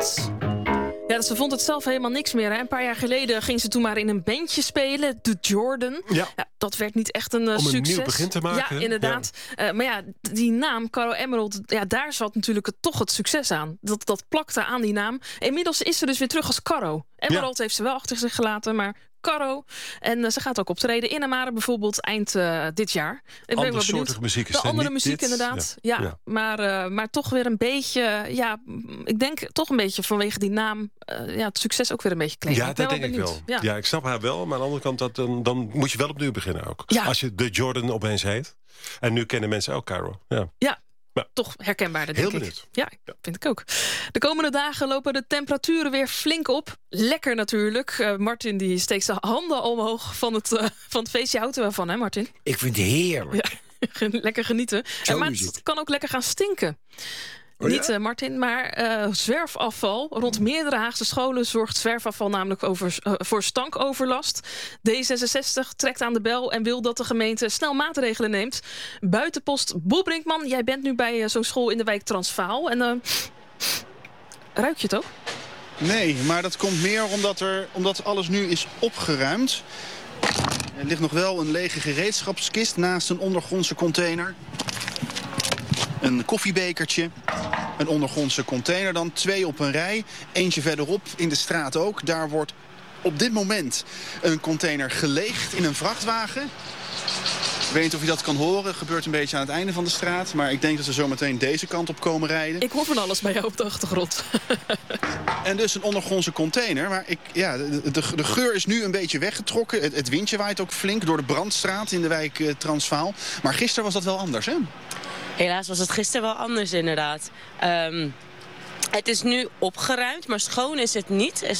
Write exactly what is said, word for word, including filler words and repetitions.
Emerald. Ja, ze vond het zelf helemaal niks meer. Hè. Een paar jaar geleden ging ze toen maar in een bandje spelen. The Jordan. Ja. Ja, dat werd niet echt een uh, Om een succes. nieuw begin te maken. Ja, inderdaad. Ja. Uh, maar ja, die naam, Caro Emerald, ja, daar zat natuurlijk het, toch het succes aan. Dat, dat plakte aan die naam. Inmiddels is ze dus weer terug als Caro. Emerald ja. heeft ze wel achter zich gelaten, maar Caro. En uh, ze gaat ook optreden in Amare bijvoorbeeld eind uh, dit jaar. Ik ben wel benieuwd. Muziek is de andere niet muziek dit. inderdaad. Ja, ja. ja. Maar, uh, maar toch weer een beetje, ja, ik denk toch een beetje vanwege die naam, uh, ja, het succes ook weer een beetje claimen. Ja, dat denk ik wel. Ja. ja, ik snap haar wel. Maar aan de andere kant, dat, dan, dan moet je wel opnieuw beginnen ook. Ja. Als je de Jordan opeens heet. En nu kennen mensen ook Caro. Ja. ja. Ja. Toch herkenbaarder, denk Heel ik. benieuwd. Ja, ja, vind ik ook. De komende dagen lopen de temperaturen weer flink op. Lekker natuurlijk. Uh, Martin die steekt zijn handen omhoog van het, uh, van het feestje. Houdt er wel van, hè Martin? Ik vind het heerlijk. Ja, lekker genieten. En, maar het kan ook lekker gaan stinken. Oh, ja? Niet uh, Martin, maar uh, zwerfafval. Rond meerdere Haagse scholen zorgt zwerfafval namelijk over, uh, voor stankoverlast. D zesenzestig trekt aan de bel en wil dat de gemeente snel maatregelen neemt. Buitenpost Boel Brinkman, jij bent nu bij uh, zo'n school in de wijk Transvaal. En uh, ruik je het ook? Nee, maar dat komt meer omdat, er, omdat alles nu is opgeruimd. Er ligt nog wel een lege gereedschapskist naast een ondergrondse container. Een koffiebekertje, een ondergrondse container dan, twee op een rij. Eentje verderop in de straat ook. Daar wordt op dit moment een container geleegd in een vrachtwagen. Ik weet niet of je dat kan horen. Het gebeurt een beetje aan het einde van de straat. Maar ik denk dat ze zo meteen deze kant op komen rijden. Ik hoor van alles bij jou op de achtergrond. En dus een ondergrondse container. Maar ik, ja, de, de, de geur is nu een beetje weggetrokken. Het, het windje waait ook flink door de Brandstraat in de wijk uh, Transvaal. Maar gisteren was dat wel anders, hè? Helaas was het gisteren wel anders, inderdaad. Um, het is nu opgeruimd, maar schoon is het niet.